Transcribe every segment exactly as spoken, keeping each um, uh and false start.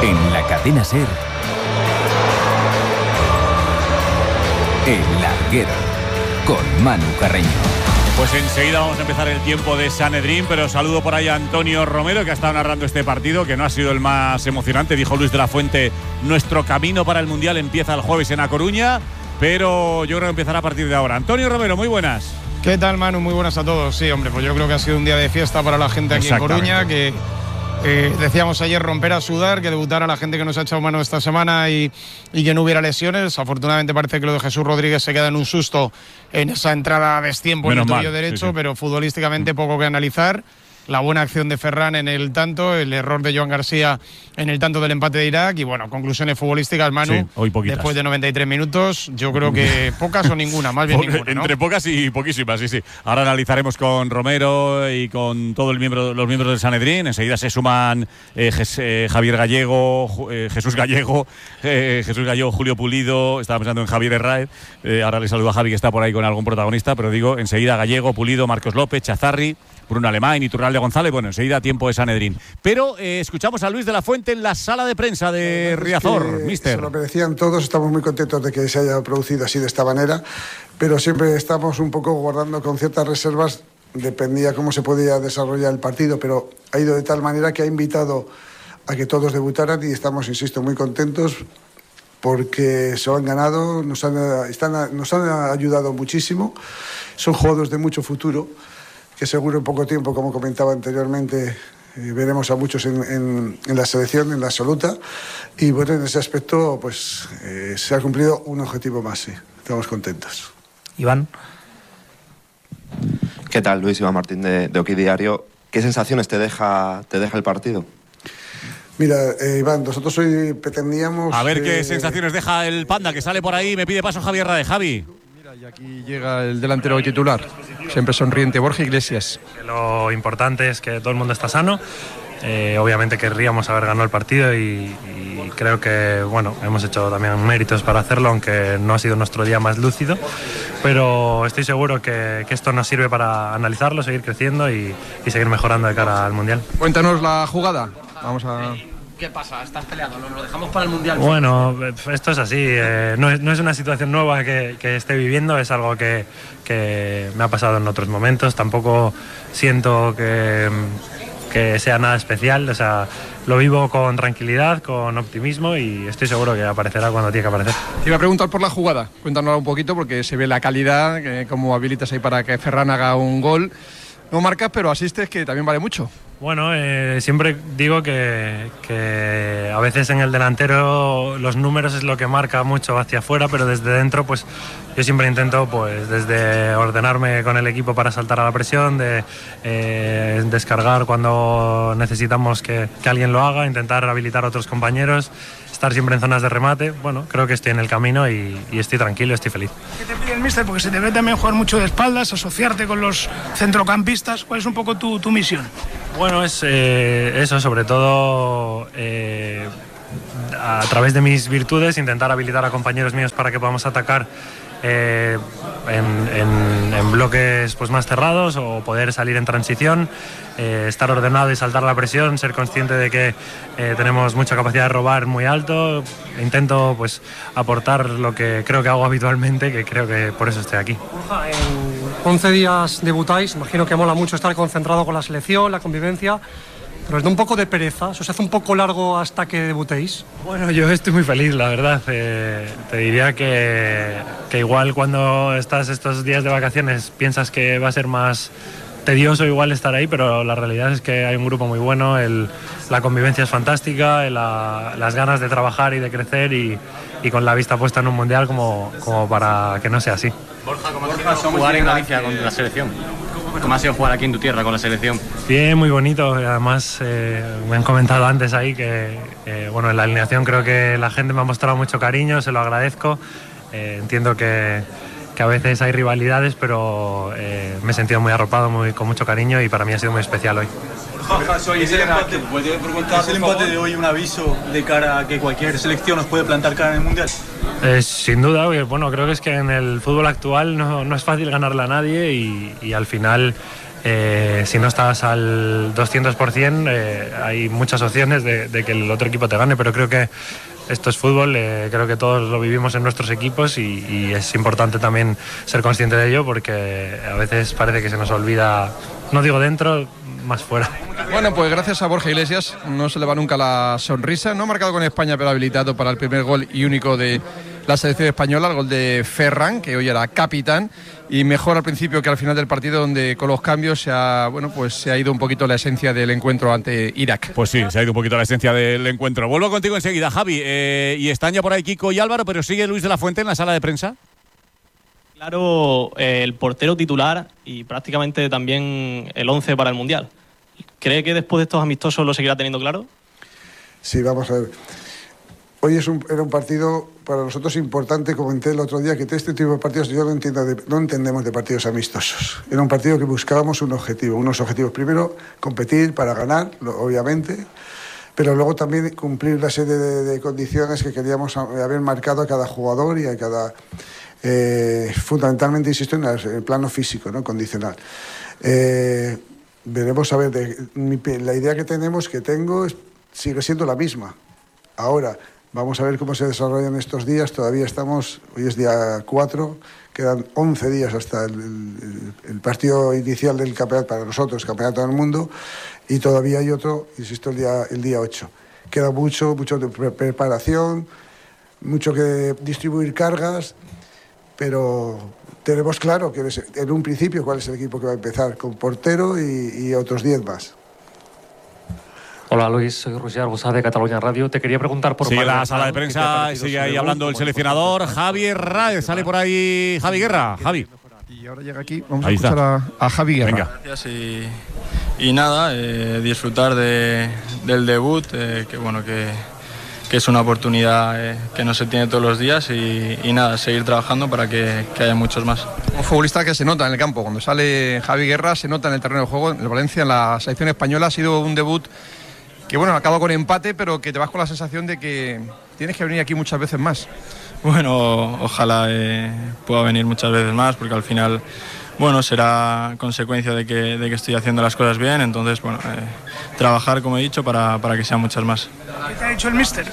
En la cadena SER, El Larguero, con Manu Carreño. Pues enseguida vamos a empezar el tiempo de Sanedrín, pero saludo por ahí a Antonio Romero, que ha estado narrando este partido, que no ha sido el más emocionante. Dijo Luis de la Fuente, nuestro camino para el Mundial empieza el jueves en A Coruña, pero yo creo que empezará a partir de ahora. Antonio Romero, muy buenas. ¿Qué tal, Manu? Muy buenas a todos. Sí, hombre, pues yo creo que ha sido un día de fiesta para la gente aquí en Coruña, que eh, decíamos ayer romper a sudar, que debutara la gente que nos ha echado mano esta semana y, y que no hubiera lesiones. Afortunadamente parece que lo de Jesús Rodríguez se queda en un susto en esa entrada a destiempo en el tobillo derecho, sí, sí. Pero futbolísticamente poco que analizar. La buena acción de Ferran en el tanto, el error de Joan García en el tanto del empate de Irak y bueno, conclusiones futbolísticas, Manu, sí, hoy poquitas. Después de noventa y tres minutos, yo creo que pocas o ninguna, más bien ninguna, ¿no? Entre pocas y poquísimas, sí, sí. Ahora analizaremos con Romero y con todos miembro, los miembros del Sanedrín. Enseguida se suman eh, Jes, eh, Javier Gallego, eh, Jesús Gallego, eh, Jesús Gallego, Julio Pulido. Estaba pensando en Javier Herráez. Eh, ahora le saludo a Javi, que está por ahí con algún protagonista, pero digo, enseguida Gallego, Pulido, Marcos López, Chazarri, Bruno Alemán y Iturralde González. Bueno, enseguida tiempo de Sanedrín. Pero eh, escuchamos a Luis de la Fuente en la sala de prensa de Riazor, es mister. Se lo merecían todos, estamos muy contentos de que se haya producido así de esta manera, pero siempre estamos un poco guardando con ciertas reservas, dependía cómo se podía desarrollar el partido, pero ha ido de tal manera que ha invitado a que todos debutaran y estamos, insisto, muy contentos porque se lo han ganado, nos han, están, nos han ayudado muchísimo, son jugadores de mucho futuro, que seguro en poco tiempo, como comentaba anteriormente, eh, veremos a muchos en, en, en la selección, en la absoluta, y bueno, en ese aspecto pues eh, se ha cumplido un objetivo más, sí, estamos contentos. Iván. ¿Qué tal, Luis? Iván Martín de, de Oki Diario. ¿Qué sensaciones te deja, te deja el partido? Mira, eh, Iván, nosotros hoy pretendíamos... A ver eh, qué sensaciones deja el Panda, que sale por ahí, me pide paso Javier Herráez. Javi. Y aquí llega el delantero titular, siempre sonriente, Borja Iglesias. Lo importante es que todo el mundo está sano. Eh, obviamente querríamos haber ganado el partido y, y creo que bueno, hemos hecho también méritos para hacerlo, aunque no ha sido nuestro día más lúcido. Pero estoy seguro que, que esto nos sirve para analizarlo, seguir creciendo y, y seguir mejorando de cara al Mundial. Cuéntanos la jugada. Vamos a... ¿Qué pasa? ¿Estás peleado? ¿Lo, lo dejamos para el Mundial? Bueno, esto es así. Eh, no, es, no es una situación nueva que, que esté viviendo, es algo que, que me ha pasado en otros momentos. Tampoco siento que, que sea nada especial. O sea, lo vivo con tranquilidad, con optimismo y estoy seguro que aparecerá cuando tiene que aparecer. Te iba a preguntar por la jugada. Cuéntanos un poquito porque se ve la calidad, que, cómo habilitas ahí para que Ferran haga un gol. No marcas, pero asistes, que también vale mucho. Bueno, eh, siempre digo que, que a veces en el delantero los números es lo que marca mucho hacia afuera, pero desde dentro pues yo siempre intento pues desde ordenarme con el equipo para saltar a la presión, de eh, descargar cuando necesitamos que, que alguien lo haga, intentar habilitar a otros compañeros, estar siempre en zonas de remate. Bueno, creo que estoy en el camino y, y estoy tranquilo, estoy feliz. ¿Qué te pide el míster? Porque se te ve también jugar mucho de espaldas, asociarte con los centrocampistas. ¿Cuál es un poco tu, tu misión? Bueno, es eh, eso, sobre todo eh, a través de mis virtudes, intentar habilitar a compañeros míos para que podamos atacar eh, en, en, en bloques pues, más cerrados o poder salir en transición, eh, estar ordenado y saltar la presión, ser consciente de que eh, tenemos mucha capacidad de robar muy alto. Intento pues, aportar lo que creo que hago habitualmente, que creo que por eso estoy aquí. Borja, en once días debutáis, imagino que mola mucho estar concentrado con la selección, la convivencia, pero os da un poco de pereza, ¿os hace un poco largo hasta que debutéis? Bueno, yo estoy muy feliz, la verdad. Eh, te diría que, que igual cuando estás estos días de vacaciones piensas que va a ser más tedioso igual estar ahí, pero la realidad es que hay un grupo muy bueno, el, la convivencia es fantástica, la, las ganas de trabajar y de crecer y, y con la vista puesta en un mundial como, como para que no sea así. Borja, ¿cómo ha sido jugar en Galicia con la selección? ¿Cómo ha sido jugar aquí en tu tierra con la selección? Bien, muy bonito. Además, eh, me han comentado antes ahí que, eh, bueno, en la alineación creo que la gente me ha mostrado mucho cariño, se lo agradezco. Eh, entiendo que, que a veces hay rivalidades, pero eh, me he sentido muy arropado, muy, con mucho cariño y para mí ha sido muy especial hoy. Borja, soy ¿Es el empate, ¿Es el empate de hoy un aviso de cara a que cualquier selección nos puede plantar cara en el Mundial? Eh, sin duda, bueno, creo que es que en el fútbol actual no, no es fácil ganarle a nadie y, y al final eh, si no estás al doscientos por ciento, eh, hay muchas opciones de, de que el otro equipo te gane, pero creo que esto es fútbol, eh, creo que todos lo vivimos en nuestros equipos y, y es importante también ser consciente de ello, porque a veces parece que se nos olvida, no digo dentro, más fuera. Bueno, pues gracias a Borja Iglesias, no se le va nunca la sonrisa, no ha marcado con España pero habilitado para el primer gol y único de la selección española, el gol de Ferran, que hoy era capitán, y mejor al principio que al final del partido, donde con los cambios se ha, bueno, pues se ha ido un poquito la esencia del encuentro ante Irak. Pues sí, se ha ido un poquito la esencia del encuentro. Vuelvo contigo enseguida, Javi, eh, y están ya por ahí Kiko y Álvaro, pero sigue Luis de la Fuente en la sala de prensa. Claro, eh, el portero titular y prácticamente también el once para el Mundial. ¿Cree que después de estos amistosos lo seguirá teniendo claro? Sí, vamos a ver. Hoy es un, era un partido para nosotros importante, comenté el otro día, que este tipo de partidos yo no, entiendo de, no entendemos de partidos amistosos. Era un partido que buscábamos un objetivo, unos objetivos. Primero, competir para ganar, obviamente, pero luego también cumplir la serie de, de condiciones que queríamos haber marcado a cada jugador y a cada... Eh, fundamentalmente, insisto, en el plano físico, ¿no? Condicional. Eh, veremos a ver, de, mi, la idea que tenemos, que tengo, es, sigue siendo la misma. Ahora, vamos a ver cómo se desarrollan estos días. Todavía estamos, hoy es día cuatro, quedan once días hasta el, el, el partido inicial del campeonato, para nosotros, Campeonato del Mundo, y todavía hay otro, insisto, el día, el día ocho. Queda mucho, mucho de preparación, mucho que distribuir cargas, pero tenemos claro que en un principio cuál es el equipo que va a empezar, con portero y, y otros diez más. Hola Luis, soy Roger Arbusá de Cataluña Radio. Te quería preguntar por... Sigue la sala de prensa, sigue ahí hablando el seleccionador Javi Guerra. Sale por ahí Javi Guerra. Javi. Y ahora llega aquí, vamos ahí a escuchar a, a Javi Guerra. Venga. Gracias y, y nada, eh, disfrutar de, del debut, eh, que bueno, que, que es una oportunidad eh, que no se tiene todos los días y, y nada, seguir trabajando para que, que haya muchos más. Un futbolista que se nota en el campo, cuando sale Javi Guerra se nota en el terreno de juego. En el Valencia, en la selección española, ha sido un debut que bueno, acaba con empate, pero que te vas con la sensación de que tienes que venir aquí muchas veces más. Bueno, ojalá eh, pueda venir muchas veces más, porque al final, bueno, será consecuencia de que, de que estoy haciendo las cosas bien, entonces, bueno, eh, trabajar, como he dicho, para, para que sean muchas más. ¿Qué te ha dicho el míster?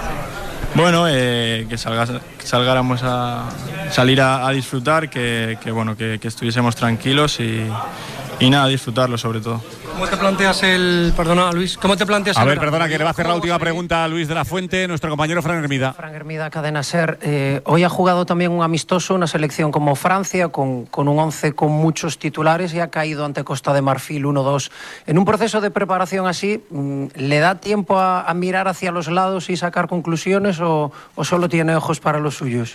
Bueno, eh, que, salgas, que salgáramos a salir a, a disfrutar, que, que bueno, que, que estuviésemos tranquilos y, y nada, disfrutarlo sobre todo. ¿Cómo te planteas el... Perdona, Luis, ¿cómo te planteas A el... ver, perdona, que le va a hacer la última pregunta a Luis de la Fuente, nuestro compañero Fran Hermida. Fran Hermida, Cadena SER. Eh, hoy ha jugado también un amistoso, una selección como Francia, con, con un once con muchos titulares y ha caído ante Costa de Marfil uno dos. En un proceso de preparación así, ¿le da tiempo a, a mirar hacia los lados y sacar conclusiones o, o solo tiene ojos para los suyos?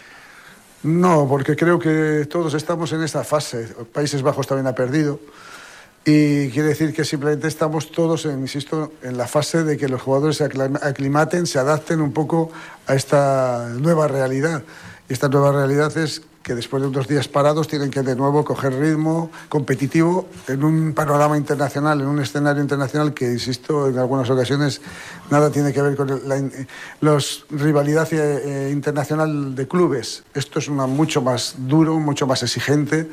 No, porque creo que todos estamos en esta fase. Países Bajos también ha perdido. Y quiere decir que simplemente estamos todos, en, insisto, en la fase de que los jugadores se aclimaten, se adapten un poco a esta nueva realidad. Y esta nueva realidad es que después de unos días parados tienen que de nuevo coger ritmo competitivo en un panorama internacional, en un escenario internacional que, insisto, en algunas ocasiones nada tiene que ver con la los, rivalidad eh, internacional de clubes. Esto es una, mucho más duro, mucho más exigente.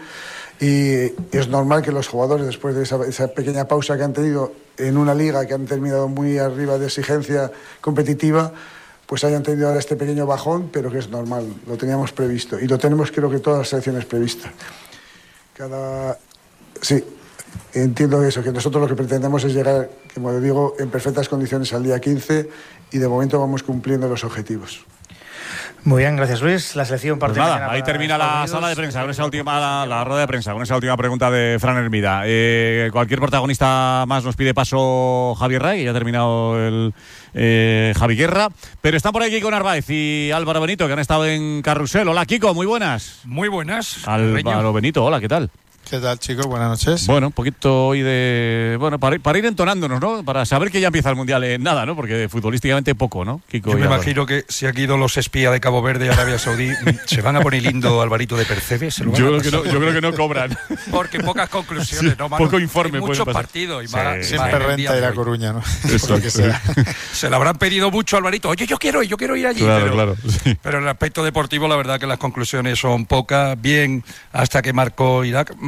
Y es normal que los jugadores, después de esa, esa pequeña pausa que han tenido en una liga que han terminado muy arriba de exigencia competitiva, pues hayan tenido ahora este pequeño bajón, pero que es normal, lo teníamos previsto. Y lo tenemos, creo que todas las selecciones previstas. Cada... Sí, entiendo eso, que nosotros lo que pretendemos es llegar, como digo, en perfectas condiciones al día quince y de momento vamos cumpliendo los objetivos. Muy bien, gracias Luis. La selección parte pues nada, ahí termina la sala de prensa con esa última la, la rueda de prensa con esa última pregunta de Fran Hermida. Eh, cualquier protagonista más nos pide paso Javier Ray, que ya ha terminado el eh, Javi Guerra, pero están por aquí Kiko Narváez y Álvaro Benito, que han estado en Carrusel. Hola Kiko, muy buenas. Muy buenas. Álvaro Benito, hola, ¿qué tal? ¿Qué tal, chicos? Buenas noches. Bueno, un poquito hoy de... Bueno, para, para ir entonándonos, ¿no? Para saber que ya empieza el Mundial en nada, ¿no? Porque futbolísticamente poco, ¿no? Kiko. Yo me imagino que si aquí ido los espías de Cabo Verde y Arabia Saudí, ¿se van a poner lindo Alvarito de Percebe? ¿Se lo van yo, a creo que no, yo creo que no cobran. Porque pocas conclusiones, sí, ¿no, Manu? Poco informe. Muchos partidos. Y sí, más, siempre más renta de de La Coruña, ¿no? Eso, que sea. Se le habrán pedido mucho a Alvarito. Oye, yo quiero ir, yo quiero ir allí. Claro, pero, claro. Sí. Pero en el aspecto deportivo, la verdad que las conclusiones son pocas. Bien, hasta que marcó Irak.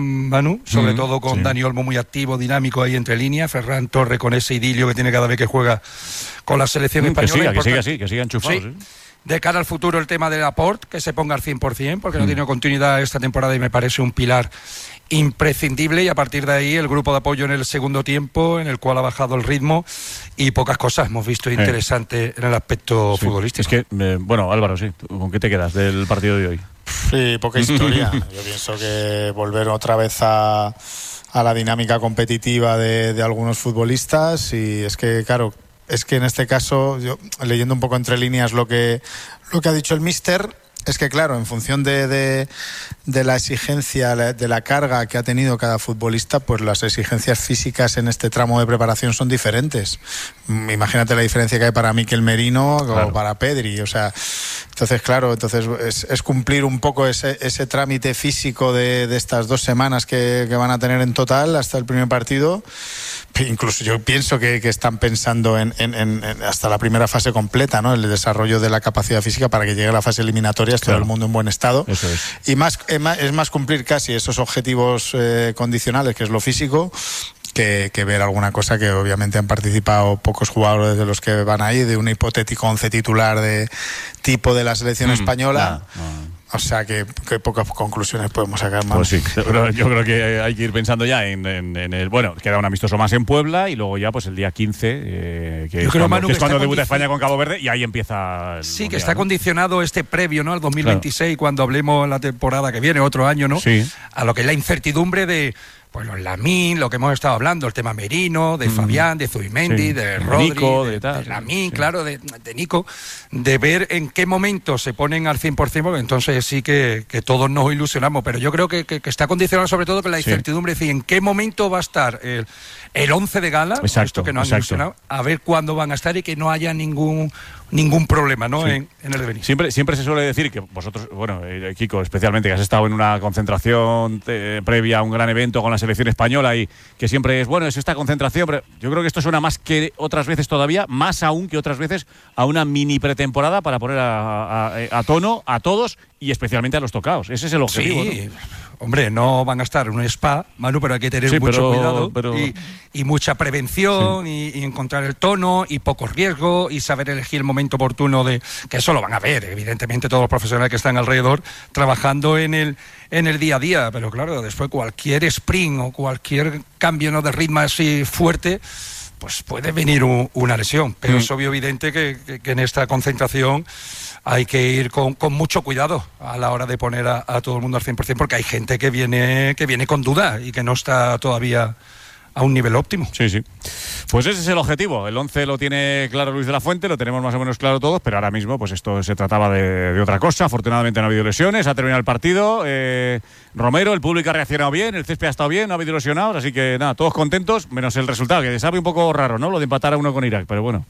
Manu, sobre Mm, todo con sí. Dani Olmo muy activo, dinámico ahí entre líneas, Ferran Torres con ese idilio que tiene cada vez que juega con la selección Mm, que española. siga, que siga Importante. así, que siga enchufado. Sí. Sí. De cara al futuro, el tema de Laporte, que se ponga al cien por ciento, porque no Mm. ha tenido continuidad esta temporada y me parece un pilar imprescindible, y a partir de ahí el grupo de apoyo en el segundo tiempo, en el cual ha bajado el ritmo y pocas cosas hemos visto interesantes en el aspecto Sí. futbolístico. Es que, eh, bueno, Álvaro, sí, ¿tú ¿con qué te quedas del partido de hoy? Sí, poca historia. Yo pienso que volver otra vez a, a la dinámica competitiva de, de algunos futbolistas, y es que, claro, es que en este caso, yo leyendo un poco entre líneas lo que, lo que ha dicho el míster, es que claro, en función de, de, de la exigencia, de la carga que ha tenido cada futbolista, pues las exigencias físicas en este tramo de preparación son diferentes. Imagínate la diferencia que hay para Mikel Merino Claro. o para Pedri, o sea, entonces claro, entonces es, es cumplir un poco ese, ese trámite físico de, de estas dos semanas que, que van a tener en total hasta el primer partido. Incluso yo pienso que, que están pensando en, en, en, en hasta la primera fase completa, ¿no? El desarrollo de la capacidad física para que llegue a la fase eliminatoria, todo Claro. el mundo en buen estado. Eso es. Y más es más, es más cumplir casi esos objetivos eh, condicionales, que es lo físico, que, que ver alguna cosa que obviamente han participado pocos jugadores de los que van ahí, de un hipotético once titular de tipo de la selección Mm, española. nah, no. O sea que, que pocas conclusiones podemos sacar más. Pues sí, pero yo creo que hay que ir pensando ya en, en, en el... Bueno, queda un amistoso más en Puebla y luego ya pues el día quince, eh, que Yo es creo, cuando, Manu, que es que cuando está debuta condici- España con Cabo Verde y ahí empieza el Sí, que mundial, está ¿no? condicionado este previo, ¿no? Al dos mil veintiséis, cuando hablemos la temporada que viene, otro año, ¿no? Sí. A lo que es la incertidumbre de, pues, los Lamín, lo que hemos estado hablando, el tema Merino, de Mm. Fabián, de Zubimendi, Sí. de De Rodri, Nico, de, de tal. de Lamín, Sí. claro, de, de Nico, de ver en qué momento se ponen al cien por ciento, porque entonces sí que, que todos nos ilusionamos, pero yo creo que, que, que está condicionado sobre todo con la Sí. incertidumbre, es decir, en qué momento va a estar el, el once de gala, Exacto, esto que nos han exacto. ilusionado, a ver cuándo van a estar y que no haya ningún ningún problema, ¿no? Sí. En, en el devenir. Siempre, siempre se suele decir que vosotros, bueno, eh, Kiko especialmente, que has estado en una concentración eh, previa a un gran evento con la selección española y que siempre es, bueno, es esta concentración, pero yo creo que esto suena más que otras veces todavía, más aún que otras veces, a una mini pretemporada para poner a, a- a tono a todos y especialmente a los tocaos. Ese es el objetivo, Sí, ¿no? hombre, no van a estar en un spa, Manu, pero hay que tener Sí, mucho pero- cuidado pero- y, y mucha prevención y, y encontrar el tono y poco riesgo y saber elegir el momento oportuno de que eso lo van a ver, evidentemente todos los profesionales que están alrededor trabajando en el en el día a día, pero claro, después cualquier sprint o cualquier cambio, ¿no?, de ritmo así fuerte, pues puede venir un- una lesión, pero Mm. es obvio evidente que, que- que en esta concentración hay que ir con, con mucho cuidado a la hora de poner a, a todo el mundo al cien por ciento, porque hay gente que viene que viene con duda y que no está todavía a un nivel óptimo. Sí, sí. Pues ese es el objetivo. El once lo tiene claro Luis de la Fuente, lo tenemos más o menos claro todos, pero ahora mismo pues esto se trataba de, de otra cosa. Afortunadamente no ha habido lesiones, ha terminado el partido. Eh, Romero, el público ha reaccionado bien, el césped ha estado bien, no ha habido lesionados, así que nada, todos contentos, menos el resultado, que sabe un poco raro, ¿no? Lo de empatar a uno con Irak, pero bueno.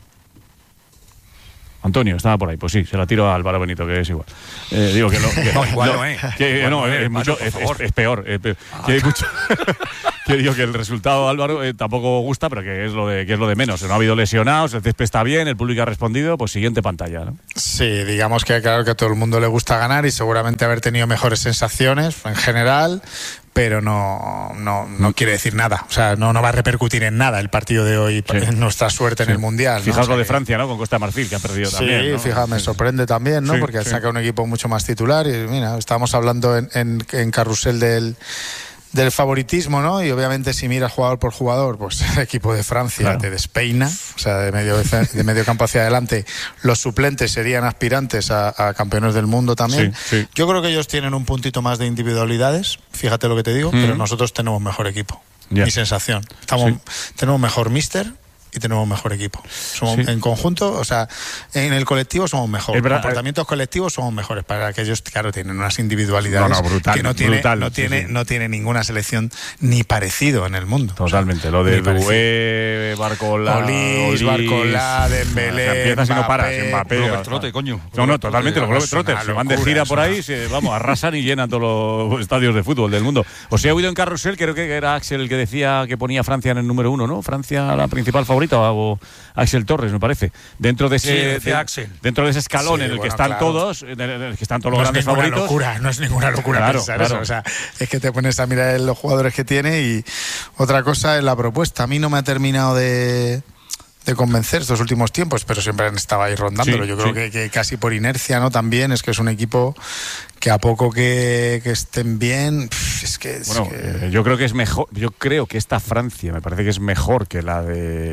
Antonio, estaba por ahí, pues sí, se la tiro a Álvaro Benito, que es igual. Eh, digo que lo, que, No, igual lo- no es. que, Igual no, no es, es, Manu, mucho, por es, favor. es- es peor. es peor. Que, hay mucho- que digo que el resultado, Álvaro, eh, tampoco gusta, pero que es lo de que es lo de menos. No ha habido lesionados, el césped está bien, el público ha respondido, pues siguiente pantalla, ¿no? Sí, digamos que claro que a todo el mundo le gusta ganar y seguramente haber tenido mejores sensaciones en general, pero no, no, no quiere decir nada. O sea, no, no va a repercutir en nada el partido de hoy en nuestra suerte en el Mundial, ¿no? Fijaos O sea lo de que- Francia, ¿no? Con Costa de Marfil, que ha perdido Sí, también, ¿no? fíjate, me sorprende también, ¿no? Sí, Porque sí. saca un equipo mucho más titular y mira, estábamos hablando en, en, en carrusel del, del favoritismo, ¿no? Y obviamente si miras jugador por jugador, pues el equipo de Francia Claro. te despeina, o sea, de medio, de medio campo hacia adelante. Los suplentes serían aspirantes a, a campeones del mundo también. Sí, sí. Yo creo que ellos tienen un puntito más de individualidades, fíjate lo que te digo, Ujú. pero nosotros tenemos mejor equipo. Ya. Mi sensación. Estamos, tenemos mejor míster y tenemos mejor equipo. Somos, Sí. En conjunto, o sea, en el colectivo somos mejores. Es verdad, Comportamientos colectivos somos mejores. Para que ellos, claro, tienen unas individualidades No, no, brutal, que no tiene, brutal, no sí, tiene, sí. no tiene ninguna selección ni parecido en el mundo. Totalmente. Lo de Ni parecido. Doué, Barcola, Olís, Barcola, Dembélé, O sea, empiezas y no paras, Mbappé, Mbappé. Robert o sea. Trotte, coño. No, no, totalmente. Los Robert Globetrotters Trotte, se una van de locura, gira es por una- ahí, se, vamos, arrasan y llenan todos los estadios de fútbol del mundo. Os he oído en Carrusel, creo que era Axel el que decía que ponía a Francia en el número uno, ¿no? Francia la principal favorita. favorito, o Axel Torres, me parece. Dentro de ese, sí, de, Axel. dentro de ese escalón Sí, en el bueno, que están claro. todos, en el que están todos los no grandes es ninguna favoritos. Locura, no es ninguna locura Claro, pensar claro. eso. O sea, es que te pones a mirar los jugadores que tiene y otra cosa es la propuesta. A mí no me ha terminado de, de convencer estos últimos tiempos, pero siempre han estado ahí rondándolo. Sí, Yo creo sí. que, que casi por inercia, ¿no? También es que es un equipo que a poco que, que estén bien, pff, es que... Es Bueno, que... eh, yo creo que es mejor, yo creo que esta Francia me parece que es mejor que la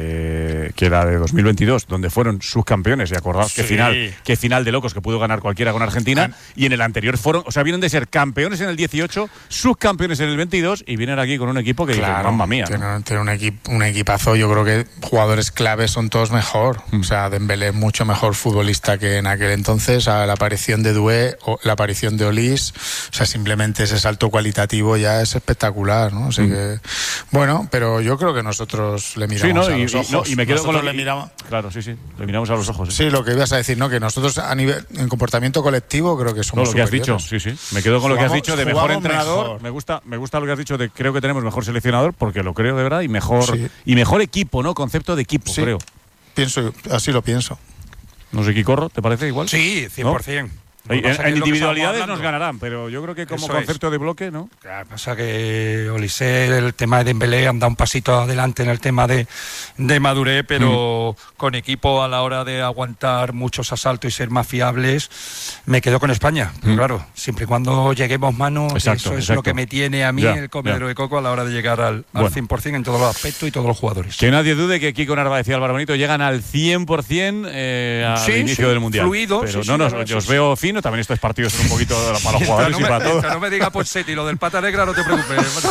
de que la de dos mil veintidós, donde fueron subcampeones, y acordaos que Sí. final, que final de locos que pudo ganar cualquiera con Argentina, Ah. y en el anterior fueron, o sea, vienen de ser campeones en el dieciocho, subcampeones en el veintidós, y vienen aquí con un equipo que dice, mamma mía, ¿no? Tiene, tiene un, equip, un equipazo. Yo creo que jugadores claves son todos mejor. Mm. O sea, Dembélé es mucho mejor futbolista que en aquel entonces. A la aparición de Doué, o la aparición de Olís, o sea, simplemente ese salto cualitativo ya es espectacular, ¿no? Así Mm. que, bueno, pero yo creo que nosotros le miramos Sí, ¿no? a Y, los y- ojos. no, y me quedo con Nosotros lo le miramos. Claro, sí, sí, le miramos a los ojos. ¿eh? Sí, lo que ibas a decir, ¿no? Que nosotros a nivel en comportamiento colectivo creo que No, somos lo que has dicho, superiores. sí, sí. Me quedo con lo que has Jugamos- dicho de mejor jugamos entrenador. mejor. Me gusta, me gusta lo que has dicho de creo que tenemos mejor seleccionador, porque lo creo de verdad, y mejor Sí. y mejor equipo, ¿no? Concepto de equipo, Sí. creo. Pienso, así lo pienso. No sé, Quicorro, ¿te parece igual? Sí, cien por ciento. En, Lo que pasa es en que es lo que individualidades estábamos nos hablando. ganarán, pero yo creo que como Eso concepto de bloque, ¿no? Claro, pasa que Olise, el tema de Dembélé han dado un pasito adelante en el tema de, de madurez, pero Mm. con equipo a la hora de aguantar muchos asaltos y ser más fiables, me quedo con España. Pero Mm. claro, siempre y cuando lleguemos manos, Exacto, eso es exacto. lo que me tiene a mí Ya, el comedero ya. de coco a la hora de llegar al, al Bueno. cien por ciento en todos los aspectos y todos los jugadores. Que nadie dude que Kiko Narváez y Álvaro Benito llegan al cien por ciento eh, al Sí, inicio sí, del Mundial. fluido, Pero sí, no, sí, no, claro, yo os sí, veo fino, también estos partidos son un poquito para los jugadores no y me, para todos. mientras no me diga Pochetti lo del pata negra, no te preocupes.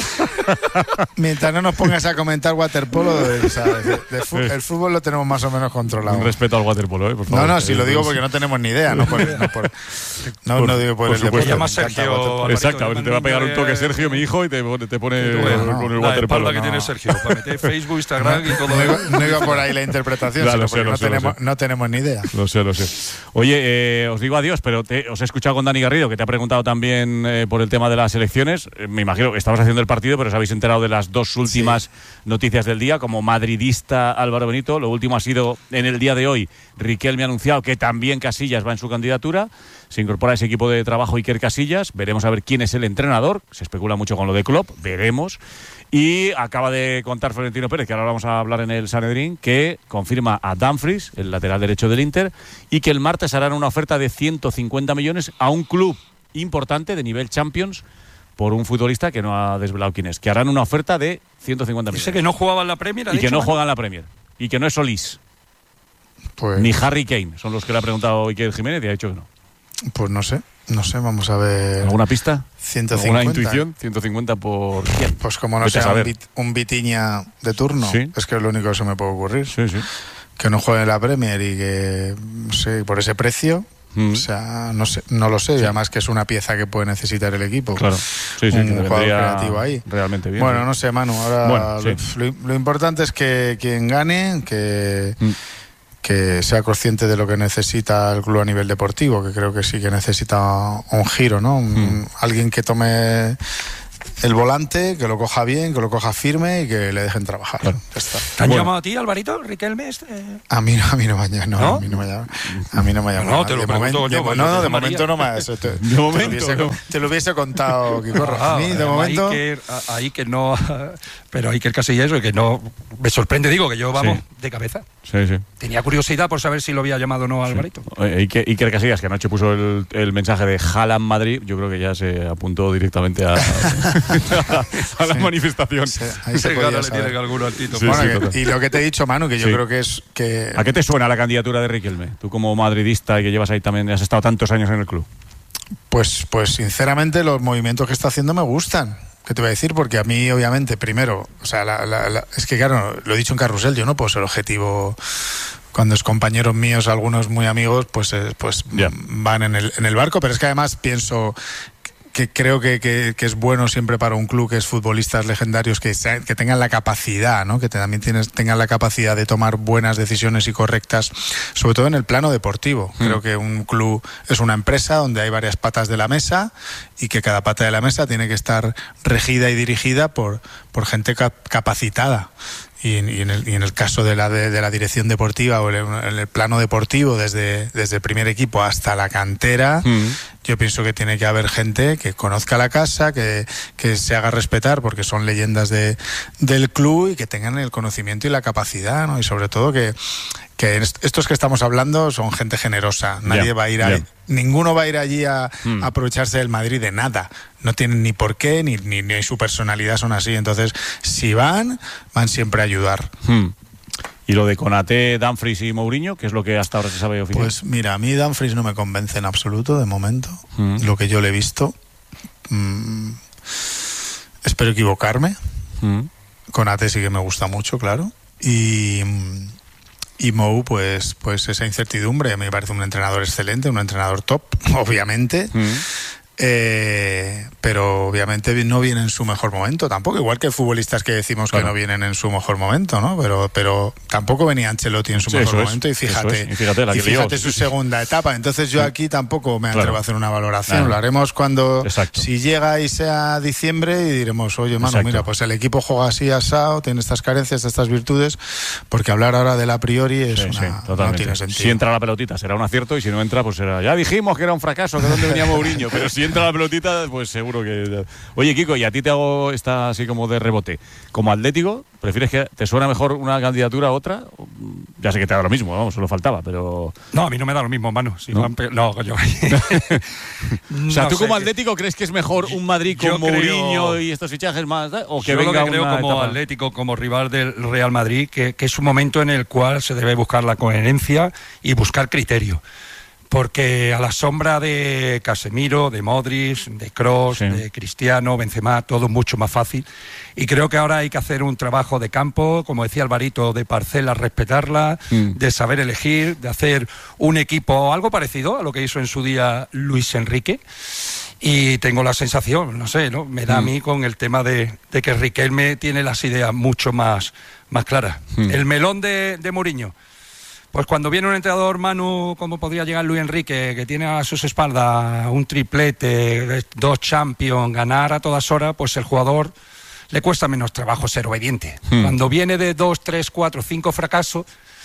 Mientras no nos pongas a comentar waterpolo, de, o sea, de- de fu- Sí. el fútbol lo tenemos más o menos controlado. Un respeto al waterpolo, ¿eh? Por favor. No, no, si lo Eh, digo pues- porque no tenemos ni idea, no por, no por- no, Por- no digo por, por el supuesto. deporte. Llama me encanta Sergio, el waterpolo. Alvarito, Exacto, a ver si te va a pegar un toque Sergio, mi hijo, y te, pone- te pone Tú, con no, con el la waterpolo. espalda que No. tiene Sergio, para meter Facebook, Instagram y todo. No iba, no iba por ahí la interpretación, Ya, sino lo sé, porque lo no, sé, lo tenemos, sé. no tenemos ni idea. Lo sé, lo sé. Oye, eh, os digo adiós, pero te- os he escuchado con Dani Garrido, que te ha preguntado también eh, por el tema de las elecciones. Eh, me imagino que estabas haciendo el partido, pero os habéis enterado de las dos últimas noticias del día. Como madridista Álvaro Benito, lo último ha sido en el día de hoy. Riquelme ha anunciado que también Casillas va en su candidatura. Se incorpora a ese equipo de trabajo Iker Casillas. Veremos a ver quién es el entrenador. Se especula mucho con lo de Klopp. Veremos. Y acaba de contar Florentino Pérez, que ahora vamos a hablar en el Sanedrín, que confirma a Dumfries, el lateral derecho del Inter, y que el martes harán una oferta de ciento cincuenta millones a un club importante de nivel Champions por un futbolista que no ha desvelado quién es. Que harán una oferta de ciento cincuenta millones. Dice que no jugaba en la Premier. ha Y que dicho, no Manu. juega en la Premier. Y que no es Solís. Pues, Ni Harry Kane. Son los que le ha preguntado Iker Jiménez y ha dicho que no. pues no sé, no sé, vamos a ver. ¿Alguna pista? ciento cincuenta. ¿Alguna intuición? ciento cincuenta por quién. Pues como no Vete a sea un, saber. Vit- un Vitiña de turno, Sí. es que es lo único que se me puede ocurrir. Sí, sí. Que no juegue en la Premier y que, no sé, por ese precio, Mm. o sea, no sé, no lo sé. Y además que es una pieza que puede necesitar el equipo. Claro. Sí, sí, un que jugador vendría creativo ahí. realmente bien. Bueno, sí. no sé, Manu. Ahora Bueno, lo, sí. lo- lo importante es que quien gane, que, Mm. que sea consciente de lo que necesita el club a nivel deportivo, que creo que sí que necesita un giro, ¿no? Un- Mm. Alguien que tome el volante, que lo coja bien, que lo coja firme y que le dejen trabajar. Claro. Ya está. ¿Te han Bueno. llamado a ti, Alvarito, Riquelme? Este? A mí no, a mí no me ha llamado. No, ¿No? a mí no me ha llamado. A mí no me ha llamado. No, te lo De pregunto momento- yo, de- porque No, te no, de llamaría. momento no me ha. Te, te- te momento, lo hubiese, no. te lo hubiese contado, Quicorro. A mí, de Ah, momento. Iker, a, a Iker no. Pero a Iker Casillas, que no. Me sorprende, digo, que yo, vamos, Sí. de cabeza. Sí, sí. Tenía curiosidad por saber si lo había llamado o no a Alvarito. Eh, Iker, Iker Casillas, que anoche puso el, el mensaje de Haaland Madrid, yo creo que ya se apuntó directamente a, a la manifestación. Sí, ahí se Qué podía gana le saber. tiene alguno al Tito. Sí, Bueno, sí, que- total. y lo que te he dicho, Manu, que yo Sí. creo que es que. ¿A qué te suena la candidatura de Riquelme? Tú como madridista y que llevas ahí también, has estado tantos años en el club. Pues, pues sinceramente los movimientos que está haciendo me gustan. ¿Qué te voy a decir? Porque a mí, obviamente, primero, o sea, la- la- la- es que claro, lo he dicho en Carrusel, yo no puedo ser objetivo cuando es compañeros míos, algunos muy amigos, pues, eh, pues Ya. van en el, en el barco, pero es que además pienso que creo que, que- que es bueno siempre para un club que es futbolistas legendarios que, sea- que tengan la capacidad, ¿no? Que te- también tienes, tengan la capacidad de tomar buenas decisiones y correctas, sobre todo en el plano deportivo. Mm. Creo que un club es una empresa donde hay varias patas de la mesa y que cada pata de la mesa tiene que estar regida y dirigida por, por gente cap- capacitada. y, y, en, el, y en el caso de la, de, de la dirección deportiva o en el, en el plano deportivo, desde, desde el primer equipo hasta la cantera, mm. yo pienso que tiene que haber gente que conozca la casa, que, que se haga respetar porque son leyendas de, del club y que tengan el conocimiento y la capacidad, ¿no? Y sobre todo que, que estos que estamos hablando son gente generosa. Nadie yeah, va a ir a, yeah. ninguno va a ir allí a, mm. a aprovecharse del Madrid de nada. No tienen ni por qué, ni, ni, ni su personalidad son así. Entonces, si van, van siempre a ayudar. Mm. ¿Y lo de Konaté, Dumfries y Mourinho, qué es lo que hasta ahora se sabe oficial? Pues mira, a mí Dumfries no me convence en absoluto de momento. Mm. Lo que yo le he visto. Mm, espero equivocarme. Mm. Konaté sí que me gusta mucho, claro. Y... Y Mou, pues, pues esa incertidumbre. Me parece un entrenador excelente, un entrenador top, obviamente. Mm. Eh, pero obviamente no viene en su mejor momento tampoco, igual que futbolistas que decimos claro. que no vienen en su mejor momento, ¿no? Pero, pero tampoco venía Ancelotti en su sí, mejor momento es, y fíjate, es. y fíjate, la que y fíjate lió, su sí. segunda etapa. Entonces yo aquí tampoco me atrevo claro. a hacer una valoración. Claro. Lo haremos cuando Exacto. si llega y sea diciembre y diremos, oye, mano, Exacto. mira, pues el equipo juega así, asado, tiene estas carencias, estas virtudes, porque hablar ahora del a priori es sí, una, sí, no tiene sentido. Si entra la pelotita será un acierto y si no entra, pues será, ya dijimos que era un fracaso, que dónde venía Mourinho, pero si entra la pelotita, pues seguro que... Oye, Kiko, y a ti te hago esta así como de rebote. Como Atlético, ¿prefieres que te suena mejor una candidatura a otra? Ya sé que te da lo mismo, vamos, solo faltaba, pero... No, a mí no me da lo mismo, Manu. Si no, no, no yo... o sea, ¿tú como Atlético crees que es mejor un Madrid con Mourinho creo... y estos fichajes más? O que yo venga lo que creo una como etapa... Atlético, como rival del Real Madrid, que, que es un momento en el cual se debe buscar la coherencia y buscar criterio. Porque a la sombra de Casemiro, de Modric, de Kroos, sí. de Cristiano, Benzema, todo mucho más fácil. Y creo que ahora hay que hacer un trabajo de campo, como decía Alvarito, de parcela, respetarla, mm. de saber elegir, de hacer un equipo algo parecido a lo que hizo en su día Luis Enrique. Y tengo la sensación, no sé, ¿no? Me da mm. a mí con el tema de, de que Riquelme tiene las ideas mucho más, más claras. Mm. El melón de, de Mourinho. Pues cuando viene un entrenador, Manu, como podría llegar Luis Enrique, que tiene a sus espaldas un triplete, dos Champions, ganar a todas horas, pues el jugador le cuesta menos trabajo ser obediente. Hmm. Cuando viene de dos, tres, cuatro, cinco fracasos,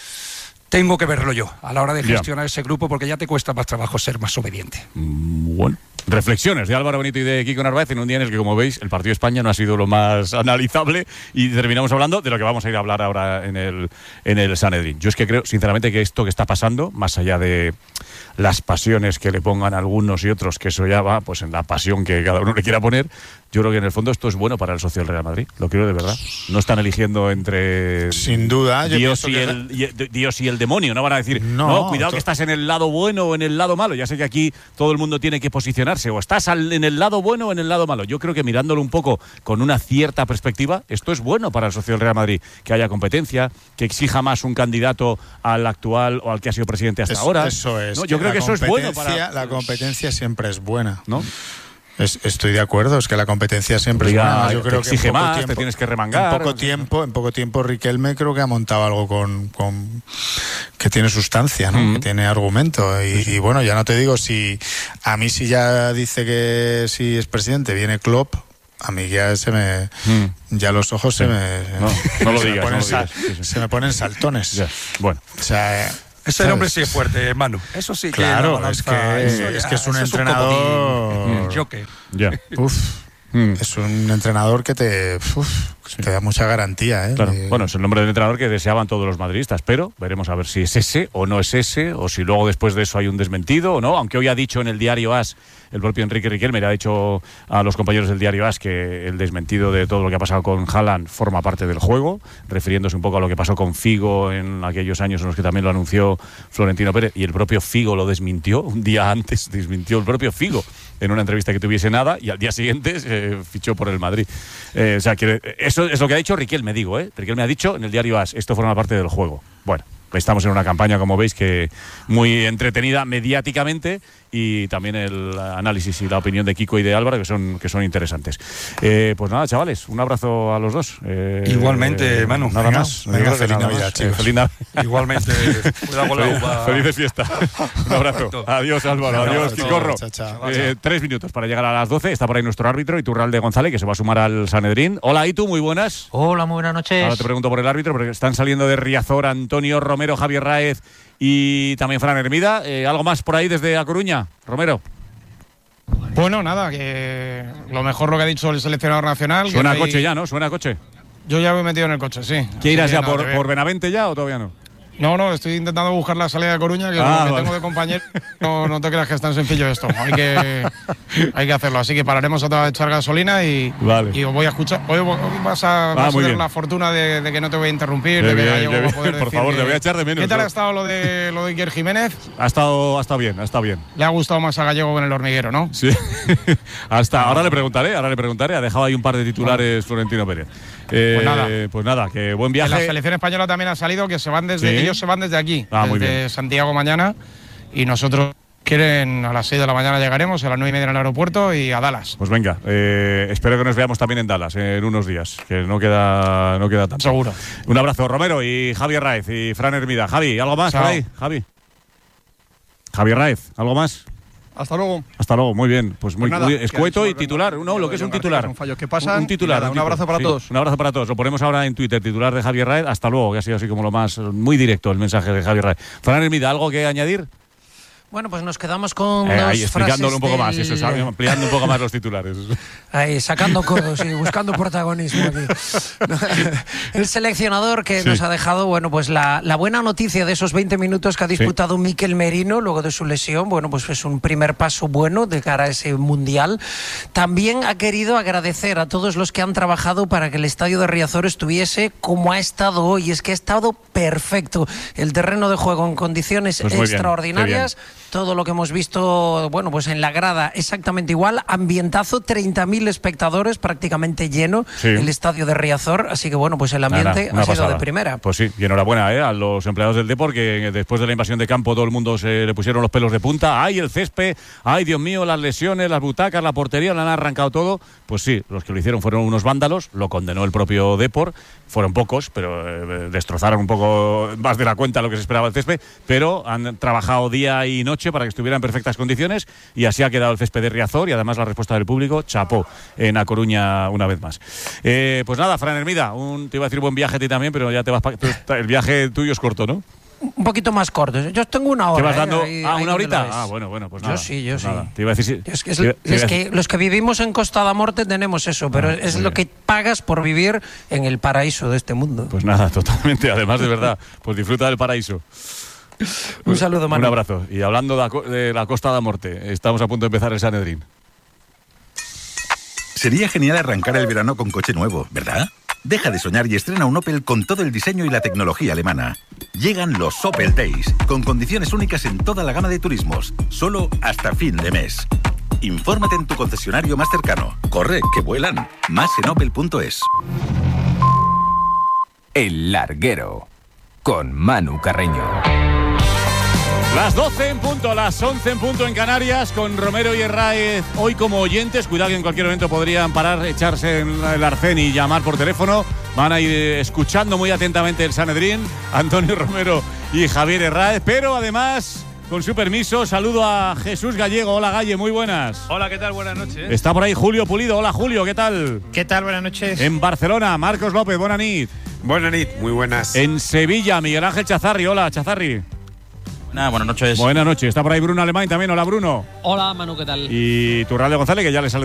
tengo que verlo yo a la hora de gestionar yeah. ese grupo, porque ya te cuesta más trabajo ser más obediente. Bueno. Reflexiones de Álvaro Benito y de Kiko Narváez en un día en el que, como veis, el partido de España no ha sido lo más analizable y terminamos hablando de lo que vamos a ir a hablar ahora en el, en el Sanedrín. Yo es que creo, sinceramente, que esto que está pasando, más allá de las pasiones que le pongan algunos y otros, que eso ya va pues en la pasión que cada uno le quiera poner, yo creo que en el fondo esto es bueno para el socio del Real Madrid, lo creo de verdad. No están eligiendo entre sin duda yo Dios, y que... el, y, Dios y el demonio, no van a decir no, no cuidado to... que estás en el lado bueno o en el lado malo. Ya sé que aquí todo el mundo tiene que posicionarse, o estás al, en el lado bueno o en el lado malo. Yo creo que mirándolo un poco con una cierta perspectiva, esto es bueno para el socio del Real Madrid, que haya competencia, que exija más un candidato al actual o al que ha sido presidente hasta es, ahora. Eso es. ¿No? Yo creo que eso es bueno para... La competencia siempre es buena, ¿no? Es, estoy de acuerdo, es que la competencia siempre Oiga, es buena. Yo creo exige que en poco más, tiempo, te tienes que remangar. En poco tiempo, en poco tiempo Riquelme creo que ha montado algo con, con que tiene sustancia, ¿no? Mm. Que tiene argumento y, y bueno, ya no te digo si a mí si ya dice que si es presidente viene Klopp, a mí ya se me mm. ya los ojos sí. se me no, no lo se digas, me ponen, no lo digas. Sí, sí. se me ponen saltones. Ya. Bueno, o sea, ese ¿sabes? Hombre sí es fuerte, Manu. Eso sí que claro, no es que eso, es que es un eso entrenador. Es un Joker. Ya. Uf. Mm. Es un entrenador que te, uf, sí. te da mucha garantía, ¿eh? Claro. De... Bueno, es el nombre del entrenador que deseaban todos los madridistas, pero veremos a ver si es ese o no es ese, o si luego después de eso hay un desmentido o no. Aunque hoy ha dicho en el diario AS, el propio Enrique Riquelme le ha dicho a los compañeros del diario AS que el desmentido de todo lo que ha pasado con Haaland forma parte del juego, refiriéndose un poco a lo que pasó con Figo en aquellos años en los que también lo anunció Florentino Pérez, y el propio Figo lo desmintió un día antes, desmintió el propio Figo en una entrevista que tuviese nada, y al día siguiente se fichó por el Madrid. Eh, o sea, que eso es lo que ha dicho Riquelme, digo, ¿eh? Riquelme ha dicho en el diario AS, esto forma parte del juego. Bueno, estamos en una campaña, como veis, que muy entretenida mediáticamente y también el análisis y la opinión de Kiko y de Álvaro, que son, que son interesantes. Eh, pues nada, chavales, un abrazo a los dos. Eh, Igualmente, eh, Manu. Nada venga, más. Venga, Nada feliz más. Navidad, Eh, chicos. feliz Navidad. Igualmente, cuidado con la uva. Felices fiestas. Un abrazo. Adiós, Álvaro. Venga, Adiós, chao, Quicorro. chao, chao. Eh, tres minutos para llegar a las doce. Está por ahí nuestro árbitro, Iturralde González, que se va a sumar al Sanedrín. Hola, Itu, muy buenas. Hola, muy buenas noches. Ahora te pregunto por el árbitro, porque están saliendo de Riazor Antonio Romero, Javier Raez y también Fran Hermida. Eh, ¿Algo más por ahí desde A Coruña, Romero? Bueno, nada, que lo mejor lo que ha dicho el seleccionador nacional. Suena que coche hay... ya, ¿no? Suena coche. Yo ya voy metido en el coche, sí. ¿Qué irás ya nada, por, por Benavente ya o todavía no? No, no, estoy intentando buscar la salida de Coruña, que Ah, lo que vale. tengo de compañero, no, no te creas que es tan sencillo esto. Hay que, hay que hacerlo. Así que pararemos otra vez a echar gasolina y, Vale. y os voy a escuchar. Hoy vas a, Ah, vas a muy tener bien. la fortuna de, de que no te voy a interrumpir, Qué de que bien, Gallego qué va a bien. poder Por decir favor, que- te voy a echar de menos, ¿Qué tal ¿no? ha estado lo de, lo de Iker Jiménez? Ha estado, ha estado bien, ha estado bien. Le ha gustado más a Gallego con el hormiguero, ¿no? Sí. Hasta ahora le preguntaré, ahora le preguntaré. Ha dejado ahí un par de titulares Florentino Pérez. Eh, Pues nada. pues nada, que buen En la viaje. selección española también ha salido que se van desde, Sí. ellos se van desde aquí, Ah, muy desde bien. Santiago mañana, y nosotros quieren a las seis de la mañana llegaremos, a las nueve y media en el aeropuerto y a Dallas. Pues venga, eh, espero que nos veamos también en Dallas eh, en unos días, que no queda, no queda tanto. Seguro. Un abrazo, Romero y Javier Raez y Fran Hermida. Javi, ¿algo más Chao. por ahí? Javi. Javier Raez, ¿algo más? Hasta luego. Hasta luego, muy bien. Pues muy, Pues nada, muy que escueto ha y dicho titular. Morgan, No, lo que es un García, titular. son fallos que pasan, Un, un titular. y nada, un titular. abrazo para Sí, todos. Un abrazo para todos. Lo ponemos ahora en Twitter, titular de Javier Raez. Hasta luego, que ha sido así como lo más, muy directo el mensaje de Javier Raez. Fran Hermida, ¿algo que añadir? Bueno, pues nos quedamos con Eh, dos ahí explicándolo frases un poco más, del- eso, ¿sabes? Ampliando un poco más los titulares. Ahí, sacando codos y buscando protagonismo aquí. El seleccionador que Sí. nos ha dejado, bueno, pues la, la buena noticia de esos veinte minutos que ha disputado Mikel Merino luego de su lesión, bueno, pues es un primer paso bueno de cara a ese mundial. También ha querido agradecer a todos los que han trabajado para que el estadio de Riazor estuviese como ha estado hoy. Es que ha estado perfecto. El terreno de juego en condiciones Pues muy bien, extraordinarias. qué bien. Todo lo que hemos visto, bueno, pues en la grada exactamente igual. Ambientazo, treinta mil espectadores, prácticamente lleno Sí. el estadio de Riazor. Así que bueno, pues el ambiente Nada, una ha sido pasada. de primera. Pues sí, y enhorabuena ¿eh? a los empleados del Depor, que después de la invasión de campo todo el mundo se le pusieron los pelos de punta. ¡Ay, el césped! ¡Ay, Dios mío, las lesiones, las butacas, la portería! Le han arrancado todo. Pues sí, los que lo hicieron fueron unos vándalos, lo condenó el propio Depor. Fueron pocos, pero eh, destrozaron un poco más de la cuenta lo que se esperaba el césped, pero han trabajado día y noche para que estuviera en perfectas condiciones y así ha quedado el césped de Riazor y además la respuesta del público, chapó en A Coruña una vez más. Eh, pues nada, Fran Hermida, un, te iba a decir buen viaje a ti también, pero ya te vas pa- tú- el viaje tuyo es corto, ¿no? Un poquito más corto. Yo tengo una hora. ¿Te vas ¿eh? dando? Ahí- ah, ahí una donde lo horita. ves. Ah, bueno, bueno, pues Yo nada. sí, yo pues sí. nada. Te iba a decir Es que, es- te iba- te iba es a que los que vivimos en Costa da Morte tenemos eso, pero Ah, es muy lo bien. que pagas por vivir en el paraíso de este mundo. Pues nada, totalmente. Además, de verdad, pues disfruta del paraíso. Un saludo, Manu. Un abrazo. Y hablando de la, co- de la Costa da Morte, estamos a punto de empezar el Sanedrín. Sería genial arrancar el verano con coche nuevo, ¿verdad? Deja de soñar y estrena un Opel con todo el diseño y la tecnología alemana. Llegan los Opel Days, con condiciones únicas en toda la gama de turismos, solo hasta fin de mes. Infórmate en tu concesionario más cercano. Corre, que vuelan. Más en opel punto es. El Larguero, con Manu Carreño. Las doce en punto, las once en punto en Canarias, con Romero y Herráez hoy como oyentes. Cuidado que en cualquier momento podrían parar, echarse en el arcén y llamar por teléfono. Van a ir eh, escuchando muy atentamente el Sanedrín, Antonio Romero y Javier Herráez. Pero además, con su permiso, saludo a Jesús Gallego. Hola, Galle, muy buenas. Hola, ¿qué tal? Buenas noches. Está por ahí Julio Pulido. Hola, Julio, ¿qué tal? ¿Qué tal? Buenas noches. En Barcelona, Marcos López, buena nit. Buenas nit, muy buenas. En Sevilla, Miguel Ángel Chazarri. Hola, Chazarri. Nada, buenas noches. Buenas noches. Está por ahí Bruno Alemán también. Hola, Bruno. Hola, Manu, ¿qué tal? Y Turralde González, que ya le sale